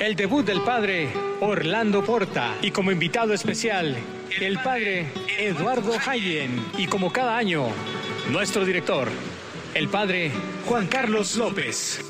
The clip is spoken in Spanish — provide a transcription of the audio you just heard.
el debut del padre Orlando Porta y como invitado especial, el padre Eduardo Hayen y como cada año, nuestro director, el padre Juan Carlos López.